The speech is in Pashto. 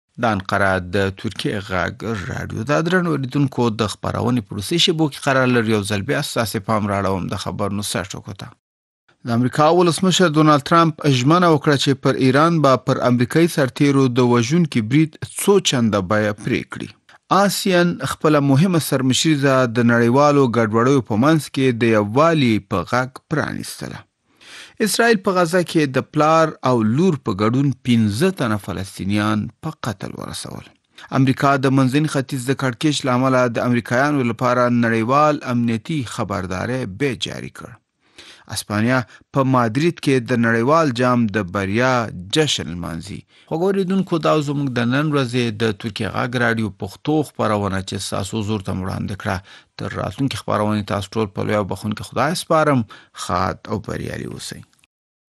د انقره د ترکیه غږ رادیو د درنو اوریدونکو د خبرونې پروسې شبو کې قرار لري او ځل بیا اساسي پام راړوم د خبر نو سرټکو ته. د امریکا ولسمشر ډونالد ټرمپ ژمنه وکړه چې پر ایران به پر امریکایي سرتیرو د وژونکي برید څو چنده بیه پرې کړي. آسیان خپل مهمه سرمشریزه د نړیوالو ګډوډیو په منځ کې د یووالي په غږ پرانیستله. اسرائیل په غزه کې د پلار او لور په ګډون 15 تنه فلسطینیان په قتل ورسول. امریکا د منځني ختیځ د کړکېچ لامل د امریکایانو لپاره نړیوال امنیتي خبرداري به جاری کړ. اسپانیا په مادرید کې د نړیوال جام د بریا جشن لمانځي. وګورئ دا زموږ د نن ورځې د ترکیه غږ رادیو پښتو خبرونه چې تاسو زور ته وړاندې کړه. تر راتلونکي خبرونه تاسو ټول په لوی بخون کې خدای سپارم. خاد او بریالي اوسئ.